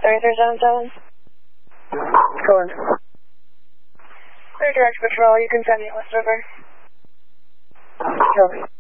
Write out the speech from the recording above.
3377. Go on. Clear direct patrol, you can send me a list over. Copy.